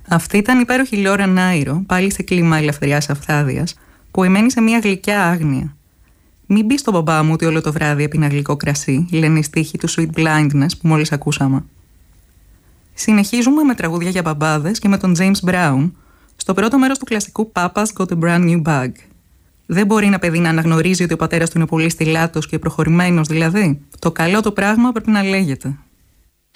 Αυτή ήταν η υπέροχη Λόρα Νάιρο, πάλι σε κλίμα ελευθεριάς αυθάδιας, που εμένει σε μια γλυκιά άγνοια. Μην πει στον μπαμπά μου ότι όλο το βράδυ έπινα γλυκό κρασί, λένε οι στίχοι του Sweet Blindness που μόλις ακούσαμε. Συνεχίζουμε με τραγούδια για μπαμπάδες και με τον James Brown, στο πρώτο μέρος του κλασικού Papa's Got a Brand New Bag. Δεν μπορεί ένα παιδί να αναγνωρίζει ότι ο πατέρας του είναι πολύ στυλάτος και προχωρημένος, δηλαδή. Το καλό το πράγμα πρέπει να λέγεται.